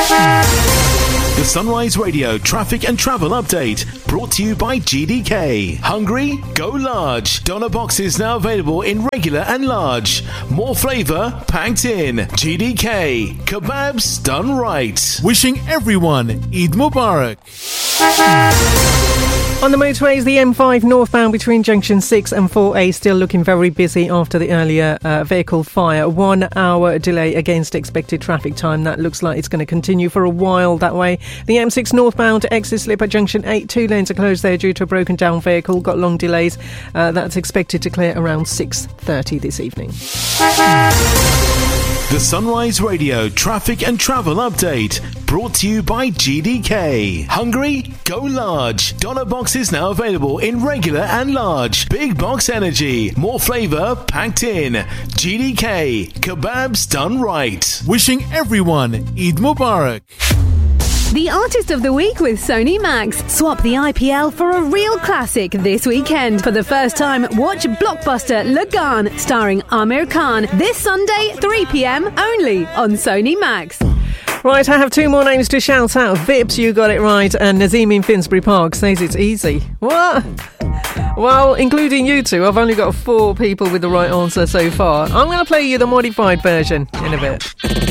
The Sunrise Radio traffic and travel update brought to you by GDK. Hungry? Go large. Doner boxes now available in regular and large. More flavour packed in. GDK. Kebabs done right. Wishing everyone Eid Mubarak. On the motorways, the M5 northbound between junction 6 and 4A still looking very busy after the earlier vehicle fire. 1 hour delay against expected traffic time. That looks like it's going to continue for a while that way. The M6 northbound exit slip at junction 8. 2 lanes are closed there due to a broken down vehicle. Got long delays. That's expected to clear around 6:30 this evening. The Sunrise Radio traffic and travel update brought to you by GDK. Hungry? Go large. Doner boxes now available in regular and large. Big box energy. More flavour packed in. GDK. Kebabs done right. Wishing everyone Eid Mubarak. The Artist of the Week with Sony Max. Swap the IPL for a real classic this weekend. For the first time, watch blockbuster Lagan starring Amir Khan this Sunday, 3 p.m. only on Sony Max. Right, I have 2 more names to shout out. Vips, you got it right, and Nazim in Finsbury Park says it's easy. What? Well, including you two, I've only got 4 people with the right answer so far. I'm going to play you the modified version in a bit.